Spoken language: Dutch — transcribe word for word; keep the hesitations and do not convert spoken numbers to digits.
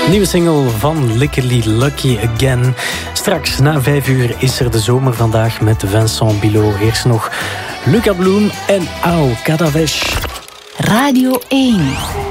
Nieuwe single van Lickily Lucky Again. Straks na vijf uur is er de zomer vandaag met Vincent Bilot. Eerst nog Luca Bloem en Al Kadavesh. Radio één.